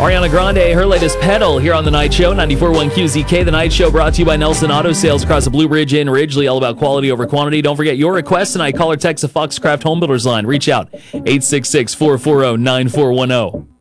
Ariana Grande, her latest Pedal here on The Night Show, 94.1 QZK. The Night Show brought to you by Nelson Auto Sales across the Blue Ridge in Ridgely, all about quality over quantity. Don't forget your request tonight. Call or text the Foxcraft Home Builders line. Reach out, 866-440-9410.